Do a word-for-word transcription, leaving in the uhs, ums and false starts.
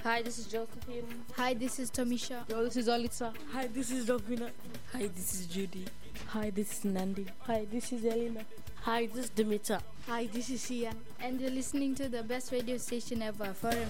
Hi, this is Josephine. Hi, this is Tomisha. Yo, this is Olitsa. Hi, this is Dovina. Hi, this is Judy. Hi, this is Nandi. Hi, this is Elena. Hi, this is Dimitra. Hi, this is Ian. And you're listening to the best radio station ever, Forum